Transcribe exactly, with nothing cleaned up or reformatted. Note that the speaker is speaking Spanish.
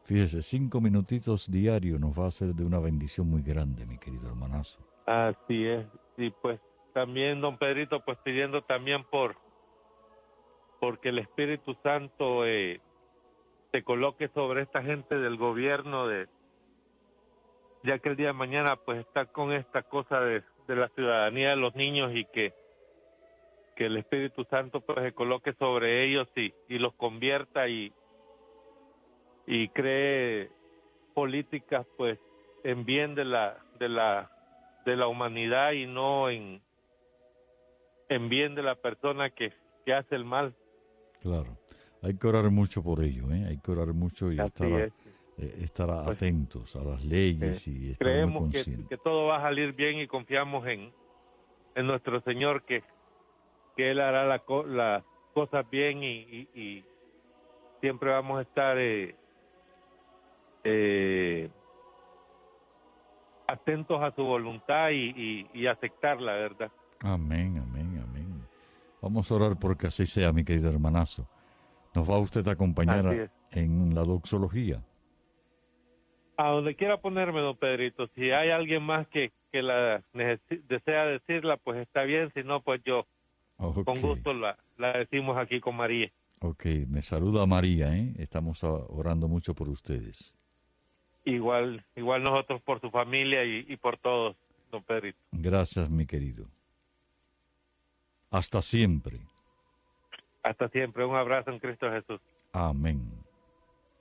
Fíjese, cinco minutitos diarios nos va a ser de una bendición muy grande, mi querido hermanazo. Así es. Y pues también, don Pedrito, pues pidiendo también por porque el Espíritu Santo eh, se coloque sobre esta gente del gobierno, de ya que el día de mañana pues está con esta cosa de, de la ciudadanía de los niños, y que que el Espíritu Santo pues se coloque sobre ellos y, y los convierta y y cree políticas pues en bien de la de la de la humanidad, y no en en bien de la persona que, que hace el mal. Claro, hay que orar mucho por ello, ¿eh? Hay que orar mucho y Así estar, a- es. eh, estar Pues atentos a las eh, leyes y estar muy creemos que, que conscientes. todo va a salir bien, y confiamos en, en nuestro Señor, que, que Él hará la co- las cosas bien, y, y, y siempre vamos a estar eh, eh, atentos a su voluntad, y, y, y aceptar la verdad. Amén, amén, amén. Vamos a orar porque así sea, mi querido hermanazo. ¿Nos va usted a acompañar Así a- es. en la doxología? A donde quiera ponerme, don Pedrito, si hay alguien más que, que la necesi- desea decirla, pues está bien, si no, pues yo Ok, con gusto la, la decimos aquí con María. ok. Me saluda María, ¿eh? Estamos ah, orando mucho por ustedes. Igual, igual nosotros por su familia y, y por todos, don Pedrito. Gracias, mi querido. Hasta siempre. Hasta siempre, un abrazo en Cristo Jesús. Amén.